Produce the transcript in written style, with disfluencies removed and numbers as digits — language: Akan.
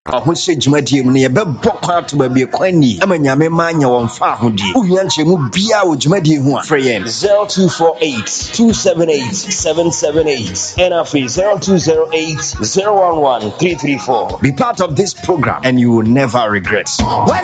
Ho se dwumadie mu ne yɛbɛbɔ kwa to ba bi kwani ama nyame ma anya wɔn fa ahodie wohia nkyɛmu bia wo dwumadie ho a frɛ yɛn 0248 278 778 and afei 0208 011 334. Be part of this program and you will never regret. When